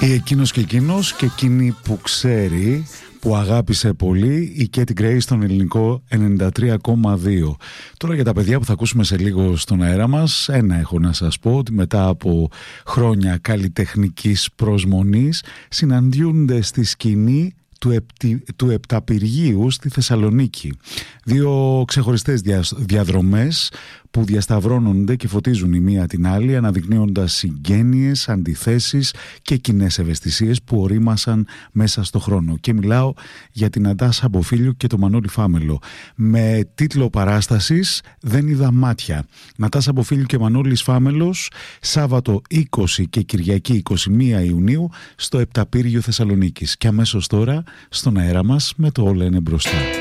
Ή εκείνος και εκείνος και εκείνη που ξέρει, που αγάπησε πολύ, η Katy Gray στον ελληνικό 93,2. Τώρα για τα παιδιά που θα ακούσουμε σε λίγο στον αέρα μας, ένα έχω να σας πω, ότι μετά από χρόνια καλλιτεχνικής προσμονής συναντιούνται στη σκηνή του Επταπηργείου στη Θεσσαλονίκη. Δύο ξεχωριστές διαδρομές που διασταυρώνονται και φωτίζουν η μία την άλλη, αναδεικνύοντας συγγένειες, αντιθέσεις και κοινές ευαισθησίες που ορίμασαν μέσα στο χρόνο. Και μιλάω για την Νατάσα Μποφίλιου και τον Μανώλη Φάμελο. Με τίτλο παράστασης «Δεν είδα μάτια». Νατάσα Μποφίλιου και Μανώλης Φάμελος, Σάββατο 20 και Κυριακή 21 Ιουνίου στο Επταπύργιο Θεσσαλονίκης. Και αμέσως τώρα στον αέρα μας με το «Όλα είναι μπροστά».